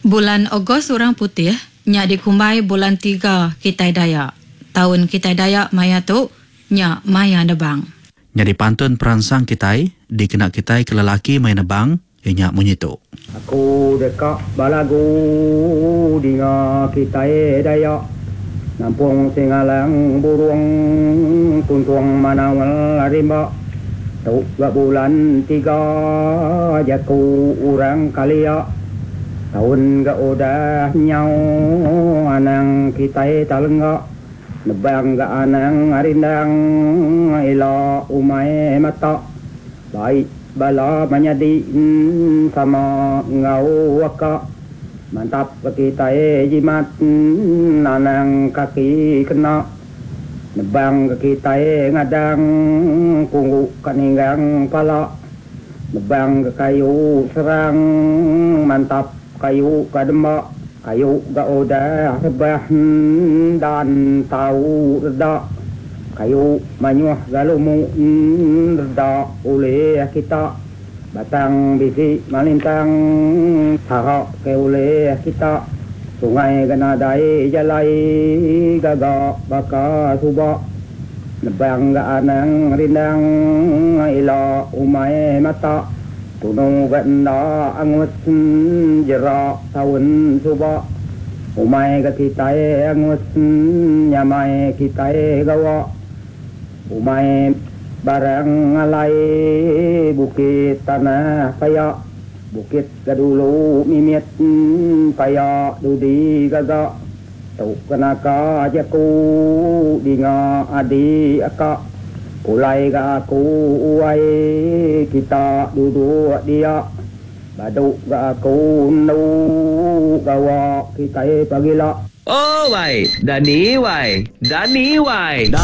Bulan Ogos orang putih, nya dikumbai bulan 3 Kitai Dayak. Tahun Kitai Dayak maya tu, nya maya nebang. Nya dipantun peransang Kitai, dikena Kitai ke lelaki maya nebang, nya menyitu. Aku dekat balagu dinga Kitai Dayak. Nampung singalang burung tuntung manawal rimba. Tu bulan 3 jaku orang kalia. Tahun ga udah nyau anang Kitai talengga. Nebang ga anang arindang ila umay mata. Baik bala manyadi sama ngau waka. Mantap Kitai jimat anang kaki kena. Nebang Kitai ngadang kunggu kaninggang pala. Nebang kayu serang mantap kayu kadema, kayu ga udah rebah dan tahu reda, kayu manyuh galumu reda oleh kita, batang bisi malintang sahak ke oleh kita, sungai ganadai jalai gaga baka suba, nebang ga anang rindang ila umay mata. Tunong ganda angut jerak tahun suba. Umay ka Kitai angut nyamay Kitai gawa. Umay barang alay bukit tanah paya. Bukit kadulu mimit paya dudi gaga. Tuk kenaka jaku dinga adi aka. Pulai ga aku uai kita duduk dia. Baduk ga aku nu gawa Kitai pagila. Oh wai, Dani wai.